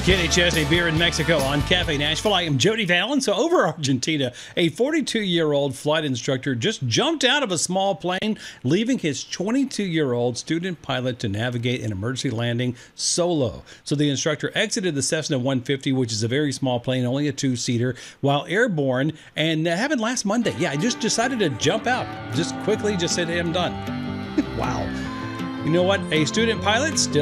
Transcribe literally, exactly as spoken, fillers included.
Kenny Chesney, Beer in Mexico on Cafe Nashville. I am Jody Fallon. So over Argentina, a forty-two-year-old flight instructor just jumped out of a small plane, leaving his twenty-two-year-old student pilot to navigate an emergency landing solo. So the instructor exited the Cessna one fifty, which is a very small plane, only a two-seater, while airborne, and uh, happened last Monday. Yeah, I just decided to jump out. Just quickly, just said, hey, I'm done. Wow. You know what? A student pilot still